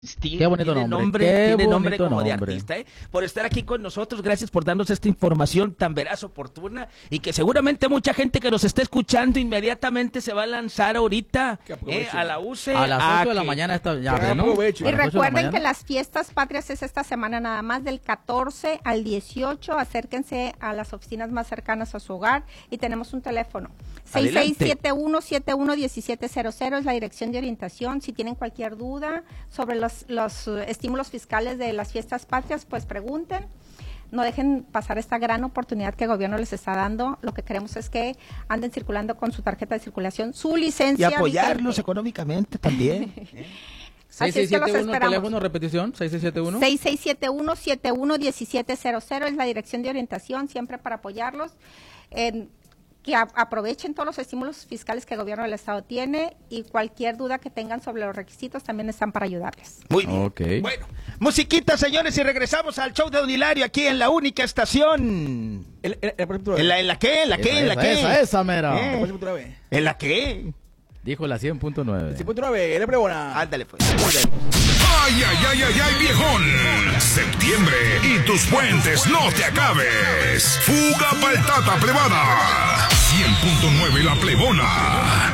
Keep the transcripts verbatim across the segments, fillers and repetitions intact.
Tiene, Qué bonito tiene nombre, nombre, qué tiene nombre bonito como de nombre. artista, ¿eh? Por estar aquí con nosotros, gracias por darnos esta información tan veraz, oportuna, y que seguramente mucha gente que nos está escuchando inmediatamente se va a lanzar ahorita eh, a la U C E. A las a ocho de la que- mañana está ya, Que ¿no? aprovechen. A Y las ocho de la recuerden que mañana. las fiestas patrias es esta semana nada más, del catorce al dieciocho. Acérquense a las oficinas más cercanas a su hogar y tenemos un teléfono. seis seis siete uno, siete uno uno siete cero cero es la dirección de orientación. Si tienen cualquier duda sobre los, los uh, estímulos fiscales de las fiestas patrias, pues pregunten. No dejen pasar esta gran oportunidad que el gobierno les está dando. Lo que queremos es que anden circulando con su tarjeta de circulación, su Y licencia. apoyarlos vigente. económicamente también. seis seis siete uno, teléfono, repetición, seis seis siete uno. seis seis siete uno, siete uno uno siete cero cero es la dirección de orientación, siempre para apoyarlos. En, que a, aprovechen todos los estímulos fiscales que el gobierno del estado tiene, y cualquier duda que tengan sobre los requisitos también están para ayudarles. Muy bien. Ok. Bueno, musiquita, señores, y regresamos al show de Don Hilario aquí en la única estación. El, el, el próximo ¿En la, en la qué? ¿En la qué? ¿En la Esa, qué? esa, esa, mera. Eh. El próximo nueve. ¿En la qué? Dijo la cien punto nueve. cinco punto nueve, el pregona. Ándale, pues. Ay, ay, ay, ay, ay, viejón. Septiembre y tus puentes no te acabes. Fuga Paltata Plebada. cien punto nueve La Plebona.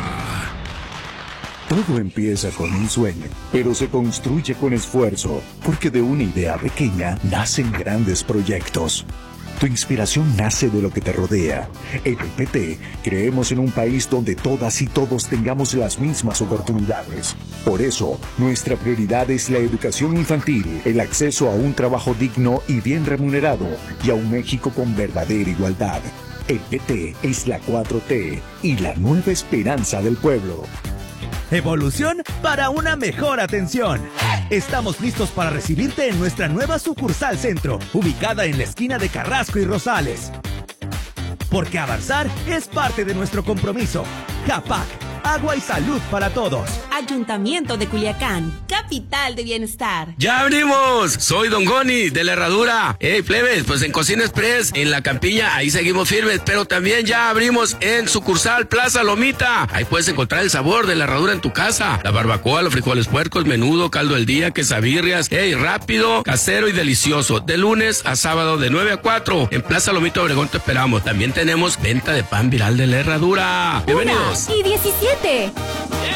Todo empieza con un sueño, pero se construye con esfuerzo, porque de una idea pequeña nacen grandes proyectos. Tu inspiración nace de lo que te rodea. En el P T creemos en un país donde todas y todos tengamos las mismas oportunidades. Por eso, nuestra prioridad es la educación infantil, el acceso a un trabajo digno y bien remunerado, y a un México con verdadera igualdad. El P T es la cuatro T y la nueva esperanza del pueblo. Evolución para una mejor atención. Estamos listos para recibirte en nuestra nueva sucursal centro, ubicada en la esquina de Carrasco y Rosales. Porque avanzar es parte de nuestro compromiso. CAPAC, agua y salud para todos. Ayuntamiento de Culiacán, capital de bienestar. ¡Ya abrimos! Soy Don Goni, de la Herradura. Hey, plebes, pues en Cocina Express, en La Campiña, ahí seguimos firmes, pero también ya abrimos en sucursal Plaza Lomita. Ahí puedes encontrar el sabor de la herradura en tu casa. La barbacoa, los frijoles puercos, menudo, caldo del día, quesabirrias. Hey, rápido, casero y delicioso. De lunes a sábado, de nueve a cuatro. En Plaza Lomita Obregón te esperamos. También tenemos venta de pan viral de la Herradura. Bienvenidos. Y diecisiete.